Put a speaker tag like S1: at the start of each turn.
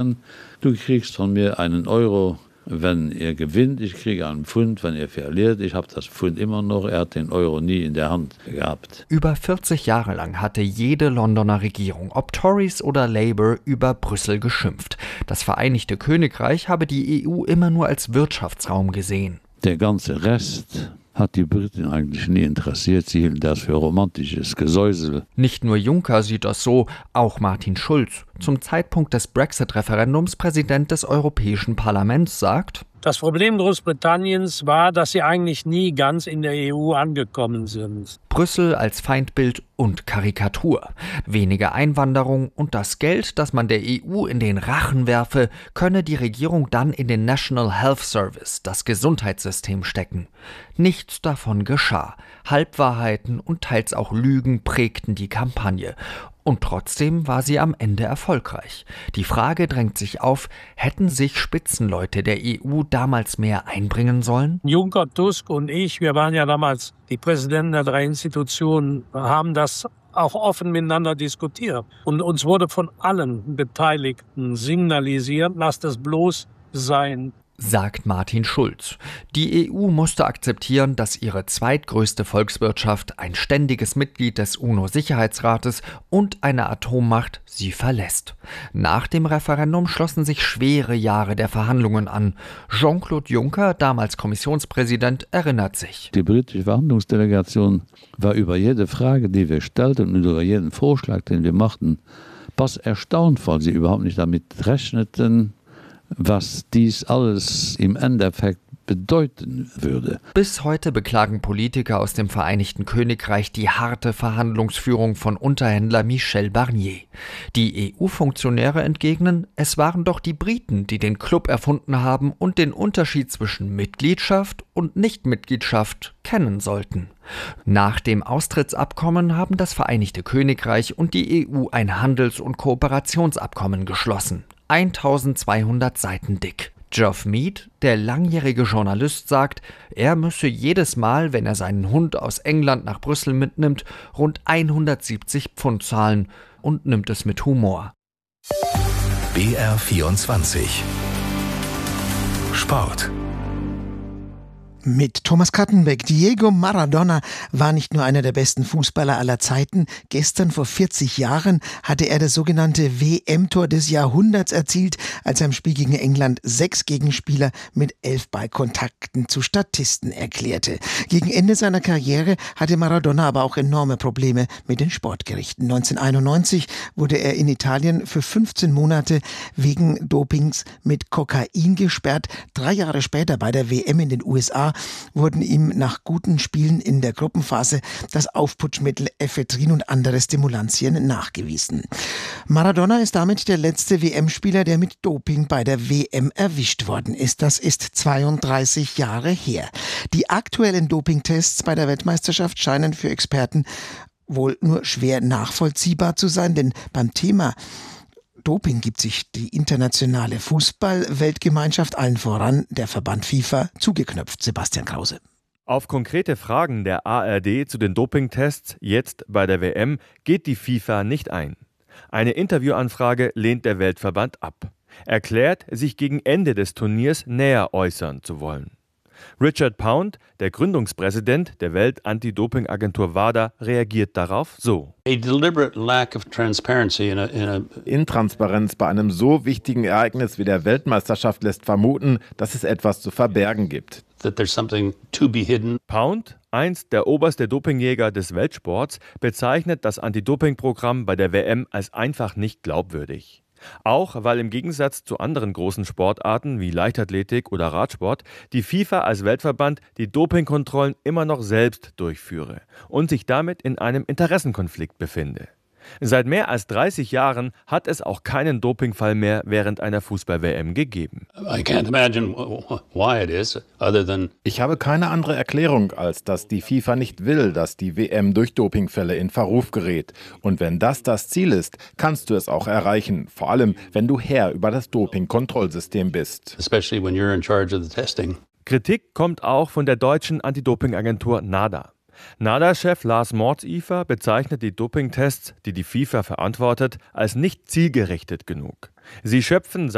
S1: machen. Du kriegst von mir €1, wenn er gewinnt. Ich kriege einen Pfund, wenn er verliert. Ich habe das Pfund immer noch. Er hat den Euro nie in der Hand gehabt.
S2: Über 40 Jahre lang hatte jede Londoner Regierung, ob Tories oder Labour, über Brüssel geschimpft. Das Vereinigte Königreich habe die EU immer nur als Wirtschaftsraum gesehen.
S1: Der ganze Rest hat die Briten eigentlich nie interessiert. Sie hielten das für romantisches Gesäusel.
S2: Nicht nur Juncker sieht das so, auch Martin Schulz, zum Zeitpunkt des Brexit-Referendums Präsident des Europäischen Parlaments, sagt:
S3: Das Problem Großbritanniens war, dass sie eigentlich nie ganz in der EU angekommen sind.
S2: Brüssel als Feindbild und Karikatur. Weniger Einwanderung und das Geld, das man der EU in den Rachen werfe, könne die Regierung dann in den National Health Service, das Gesundheitssystem, stecken. Nichts davon geschah. Halbwahrheiten und teils auch Lügen prägten die Kampagne. Und trotzdem war sie am Ende erfolgreich. Die Frage drängt sich auf, hätten sich Spitzenleute der EU damals mehr einbringen sollen?
S3: Juncker, Tusk und ich, wir waren ja damals die Präsidenten der 3 Institutionen, haben das auch offen miteinander diskutiert. Und uns wurde von allen Beteiligten signalisiert, lasst es bloß sein.
S2: Sagt Martin Schulz. Die EU musste akzeptieren, dass ihre zweitgrößte Volkswirtschaft, ein ständiges Mitglied des UNO-Sicherheitsrates und eine Atommacht sie verlässt. Nach dem Referendum schlossen sich schwere Jahre der Verhandlungen an. Jean-Claude Juncker, damals Kommissionspräsident, erinnert sich.
S1: Die britische Verhandlungsdelegation war über jede Frage, die wir stellten und über jeden Vorschlag, den wir machten, was erstaunt, weil sie überhaupt nicht damit rechneten, was dies alles im Endeffekt bedeuten würde.
S2: Bis heute beklagen Politiker aus dem Vereinigten Königreich die harte Verhandlungsführung von Unterhändler Michel Barnier. Die EU-Funktionäre entgegnen, es waren doch die Briten, die den Club erfunden haben und den Unterschied zwischen Mitgliedschaft und Nichtmitgliedschaft kennen sollten. Nach dem Austrittsabkommen haben das Vereinigte Königreich und die EU ein Handels- und Kooperationsabkommen geschlossen. 1200 Seiten dick. Geoff Mead, der langjährige Journalist, sagt, er müsse jedes Mal, wenn er seinen Hund aus England nach Brüssel mitnimmt, rund 170 Pfund zahlen und nimmt es mit Humor.
S4: BR24 Sport.
S5: Mit Thomas Kattenbeck. Diego Maradona war nicht nur einer der besten Fußballer aller Zeiten. Gestern vor 40 Jahren hatte er das sogenannte WM-Tor des Jahrhunderts erzielt, als er im Spiel gegen England 6 Gegenspieler mit 11 Ballkontakten zu Statisten erklärte. Gegen Ende seiner Karriere hatte Maradona aber auch enorme Probleme mit den Sportgerichten. 1991 wurde er in Italien für 15 Monate wegen Dopings mit Kokain gesperrt. 3 Jahre später bei der WM in den USA wurden ihm nach guten Spielen in der Gruppenphase das Aufputschmittel Ephedrin und andere Stimulantien nachgewiesen. Maradona ist damit der letzte WM-Spieler, der mit Doping bei der WM erwischt worden ist. Das ist 32 Jahre her. Die aktuellen Dopingtests bei der Weltmeisterschaft scheinen für Experten wohl nur schwer nachvollziehbar zu sein, denn beim Thema Doping gibt sich die internationale Fußball-Weltgemeinschaft, allen voran der Verband FIFA, zugeknöpft. Sebastian Krause.
S6: Auf konkrete Fragen der ARD zu den Dopingtests jetzt bei der WM geht die FIFA nicht ein. Eine Interviewanfrage lehnt der Weltverband ab. Erklärt, sich gegen Ende des Turniers näher äußern zu wollen. Richard Pound, der Gründungspräsident der Welt-Anti-Doping-Agentur WADA, reagiert darauf so.
S7: Intransparenz bei einem so wichtigen Ereignis wie der Weltmeisterschaft lässt vermuten, dass es etwas zu verbergen gibt.
S6: Pound, einst der oberste Dopingjäger des Weltsports, bezeichnet das Anti-Doping-Programm bei der WM als einfach nicht glaubwürdig. Auch weil im Gegensatz zu anderen großen Sportarten wie Leichtathletik oder Radsport die FIFA als Weltverband die Dopingkontrollen immer noch selbst durchführe und sich damit in einem Interessenkonflikt befinde. Seit mehr als 30 Jahren hat es auch keinen Dopingfall mehr während einer Fußball-WM gegeben.
S7: Ich habe keine andere Erklärung, als dass die FIFA nicht will, dass die WM durch Dopingfälle in Verruf gerät. Und wenn das Ziel ist, kannst du es auch erreichen. Vor allem, wenn du Herr über das Doping-Kontrollsystem bist.
S6: Kritik kommt auch von der deutschen Anti-Doping-Agentur NADA. NADA-Chef Lars Mordsiefer bezeichnet die Dopingtests, die die FIFA verantwortet, als nicht zielgerichtet genug. Sie schöpfen